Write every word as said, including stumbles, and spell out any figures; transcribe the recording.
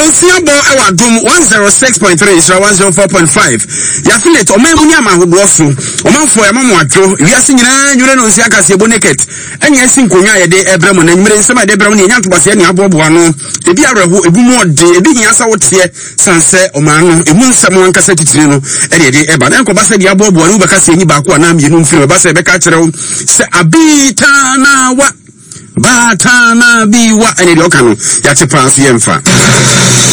Nonsia bo ewa dum one oh six point three is one oh four point five. Ya affiliate o man muni amahodo so. O man fo ya mamu adwo. Wiase nyina nwure nonsia kase bo naked. Enya esi nkonwa ye de ebrem na nwure nsema de ebrem na enya ntobase ne abobo ano. Ebi areho ebi mu ode ebi hiasa wote sanse o man no emu nsem wankasa titire no e de de eba na nkoba se de abobo ano beka se enyi ba ko na mienu mfiri ba se beka kyerɛw se abita na wa Batana biwa ene de okano ya te pansi yemfa